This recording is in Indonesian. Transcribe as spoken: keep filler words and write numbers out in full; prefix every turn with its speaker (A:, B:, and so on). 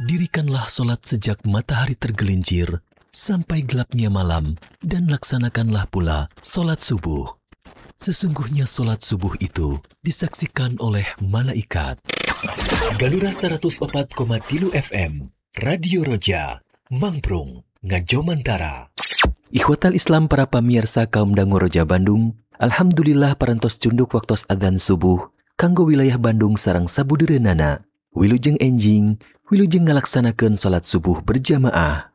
A: Dirikanlah solat sejak matahari tergelincir sampai gelapnya malam dan laksanakanlah pula solat subuh. Sesungguhnya solat subuh itu disaksikan oleh malaikat. Galura seratus empat koma tiga F M, Radio Roja, Mangprung, Ngajomantara. Ikhwatal Islam para pamirsa kaum dangu Roja Bandung, alhamdulillah parantos cunduk waktos adzan subuh kanggo wilayah Bandung sareng sabudereunana. Wilujeng enjing, wilujeng ngalaksanakeun salat subuh berjamaah.